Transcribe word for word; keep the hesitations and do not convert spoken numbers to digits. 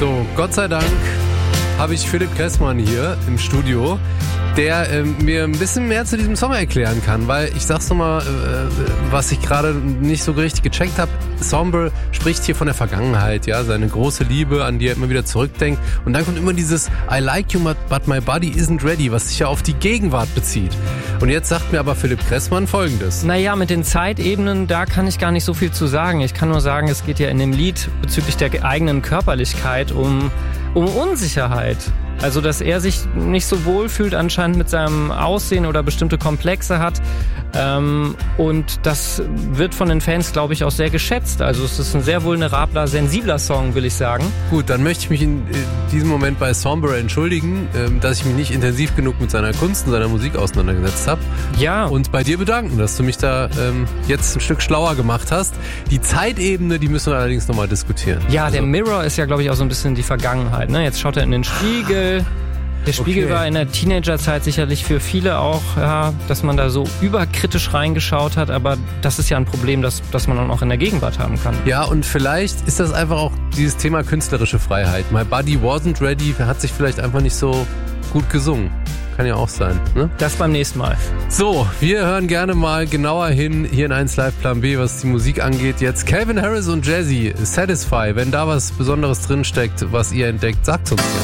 So, Gott sei Dank habe ich Philipp Kressmann hier im Studio, der ähm, mir ein bisschen mehr zu diesem Song erklären kann, weil ich sag's nochmal, äh, was ich gerade nicht so richtig gecheckt habe, Sombre spricht hier von der Vergangenheit, ja, seine große Liebe, an die er immer wieder zurückdenkt, und dann kommt immer dieses I like you but my body isn't ready, was sich ja auf die Gegenwart bezieht. Und jetzt sagt mir aber Philipp Kressmann Folgendes. Naja, mit den Zeitebenen, da kann ich gar nicht so viel zu sagen. Ich kann nur sagen, es geht ja in dem Lied bezüglich der eigenen Körperlichkeit um, um Unsicherheit. Also, dass er sich nicht so wohl fühlt anscheinend mit seinem Aussehen oder bestimmte Komplexe hat. Ähm, und das wird von den Fans, glaube ich, auch sehr geschätzt. Also es ist ein sehr vulnerabler, sensibler Song, will ich sagen. Gut, dann möchte ich mich in diesem Moment bei Sombre entschuldigen, dass ich mich nicht intensiv genug mit seiner Kunst und seiner Musik auseinandergesetzt habe. Ja. Und bei dir bedanken, dass du mich da ähm, jetzt ein Stück schlauer gemacht hast. Die Zeitebene, die müssen wir allerdings nochmal diskutieren. Ja, also, der Mirror ist ja, glaube ich, auch so ein bisschen die Vergangenheit. Ne? Jetzt schaut er in den Spiegel. Der Spiegel okay. war in der Teenagerzeit sicherlich für viele auch, ja, dass man da so überkritisch reingeschaut hat, aber das ist ja ein Problem, das, das man dann auch in der Gegenwart haben kann. Ja, und vielleicht ist das einfach auch dieses Thema künstlerische Freiheit. My body wasn't ready, hat sich vielleicht einfach nicht so gut gesungen. Kann ja auch sein, ne? Das beim nächsten Mal. So, wir hören gerne mal genauer hin hier in eins Live Plan B, was die Musik angeht. Jetzt Calvin Harris und Jazzy, Satisfy. Wenn da was Besonderes drinsteckt, was ihr entdeckt, sagt's uns gerne.